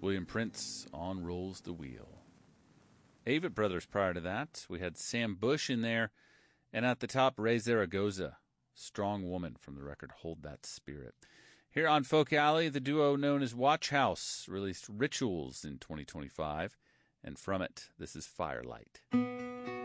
William Prince on Rolls the Wheel. Avett Brothers prior to that. We had Sam Bush in there. And at the top, Ray Zaragoza, Strong Woman from the record Hold That Spirit. Here on Folk Alley, the duo known as Watch House released Rituals in 2025. And from it, this is Firelight.